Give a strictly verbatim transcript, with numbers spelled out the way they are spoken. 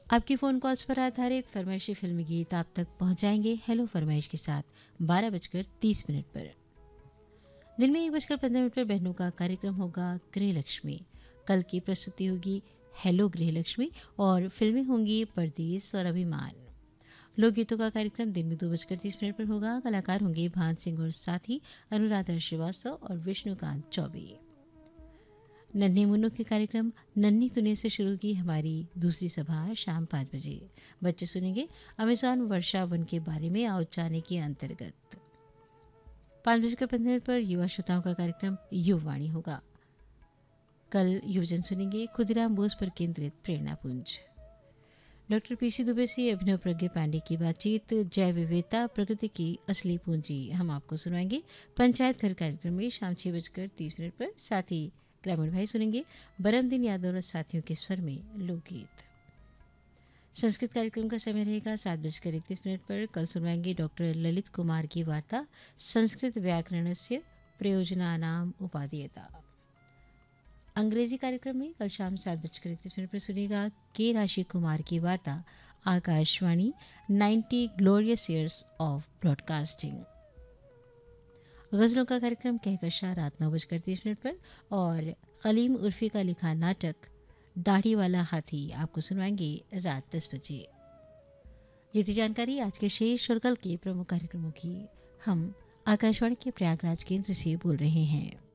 आपकी phone calls पर आधारित फरमाइशी फिल्मी गीत आप तक पहुंचाएंगे हेलो फरमाइश के साथ बारह बजकर तीस मिनट पर। दिन में एक बजकर पंद्रह मिनट पर बहनों का कार्यक्रम होगा गृहलक्ष्मी। कल की प्रस्तुति होगी हेलो गृहलक्ष्मी और फिल्में होंगी परदेस और अभिमान। लोकगीतों का कार्यक्रम दिन में दो बजकर तीस मिनट पर होगा। कलाकार होंगे भान सिंह और साथी अनुराधा श्रीवास्तव और विष्णुकांत चौबे। नन्हे मुन्नों के कार्यक्रम नन्ही दुनिया से शुरू की हमारी दूसरी सभा शाम पाँच बजे। बच्चे सुनेंगे अमेजॉन वर्षा वन के बारे में आओ जाने के अंतर्गत। पाँच बजकर पंद्रह मिनट पर युवा श्रोताओं का कार्यक्रम युववाणी होगा। कल युवजन सुनेंगे खुदीराम बोस पर केंद्रित प्रेरणापुंज। डॉक्टर पीसी दुबे से अभिनव प्रज्ञा पांडे की बातचीत जैव विविधता प्रकृति की असली पूंजी हम आपको सुनाएंगे पंचायत घर कार्यक्रम में शाम छः बजकर तीस मिनट पर। साथ ही ग्रामीण भाई सुनेंगे बरम दिन यादव और साथियों के स्वर में लोकगीत। संस्कृत कार्यक्रम का समय रहेगा सात बजकर इकतीस मिनट पर। कल सुनवाएंगे डॉक्टर ललित कुमार की वार्ता संस्कृत व्याकरणस्य प्रयोजनानाम उपादेयता। अंग्रेजी कार्यक्रम में कल शाम सात बजकर इकतीस मिनट पर सुनेगा के राशि कुमार की वार्ता Akashvani ninety glorious years of broadcasting. गज़लों का कार्यक्रम कहकशा रात नौ बजकर तीस मिनट पर और कलीम उर्फी का लिखा नाटक दाढ़ी वाला हाथी आपको सुनवाएंगे रात दस बजे। ये थी जानकारी आज के शेष और कल के प्रमुख कार्यक्रमों की। हम आकाशवाणी के प्रयागराज केंद्र से बोल रहे हैं।